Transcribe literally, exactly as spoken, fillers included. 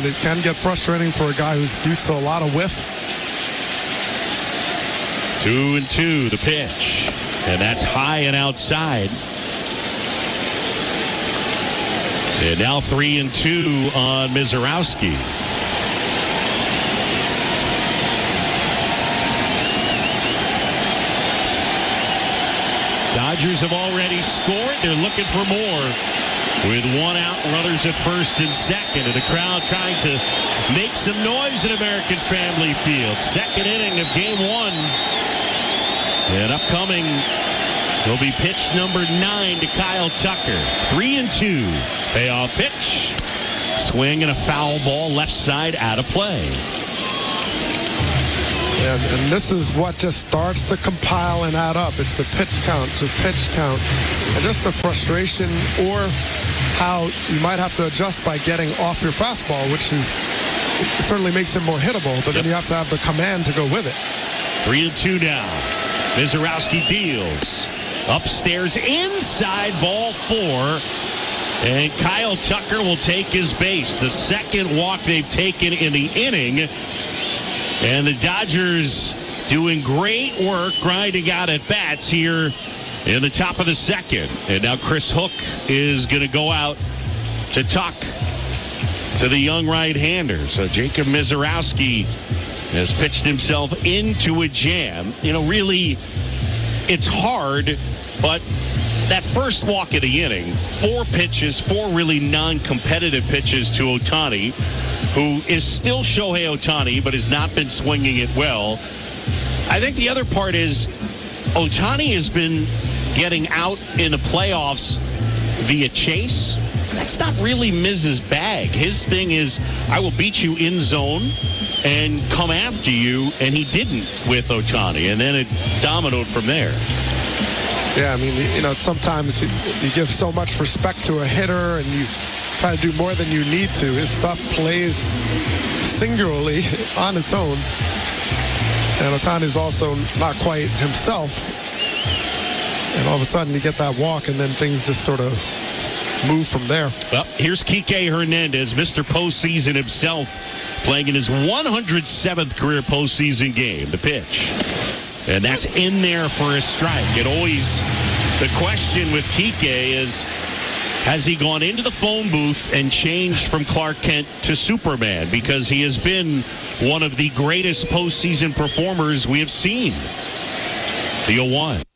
and it can get frustrating for a guy who's used to a lot of whiff. Two and two, the pitch. And that's high and outside. And now three and two on Mizorowski. Dodgers have already scored. They're looking for more. With one out, runners at first and second. And the crowd trying to make some noise at American Family Field. Second inning of game one. And upcoming will be pitch number nine to Kyle Tucker. Three and two. Payoff pitch. Swing and a foul ball left side out of play. And, and this is what just starts to compile and add up. It's the pitch count, just pitch count. And just the frustration or how you might have to adjust by getting off your fastball, which is it certainly makes it more hittable, but yep. Then you have to have the command to go with it. Three and two now. Mizorowski deals. Upstairs inside, ball four. And Kyle Tucker will take his base. The second walk they've taken in the inning. And the Dodgers doing great work grinding out at bats here in the top of the second. And now Chris Hook is going to go out to talk to the young right-hander. So Jacob Mizorowski has pitched himself into a jam. You know, really, it's hard, but that first walk of the inning, four pitches, four really non-competitive pitches to Ohtani, who is still Shohei Ohtani, but has not been swinging it well. I think the other part is Ohtani has been getting out in the playoffs via chase. That's not really Miz's bag. His thing is, I will beat you in zone and come after you, and he didn't with Ohtani, and then it dominoed from there. Yeah, I mean, you know, sometimes you give so much respect to a hitter and you try to do more than you need to. His stuff plays singularly on its own. And Ohtani's also not quite himself. And all of a sudden you get that walk and then things just sort of move from there. Well, here's Kike Hernandez, Mister Postseason himself, playing in his one hundred seventh career postseason game. The pitch. And that's in there for a strike. It always, the question with Kike is, has he gone into the phone booth and changed from Clark Kent to Superman? Because he has been one of the greatest postseason performers we have seen. The oh one.